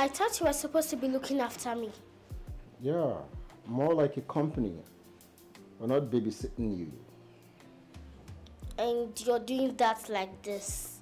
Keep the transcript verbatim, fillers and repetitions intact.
I thought you were supposed to be looking after me. Yeah, more like a company. We're not babysitting you. And you're doing that like this.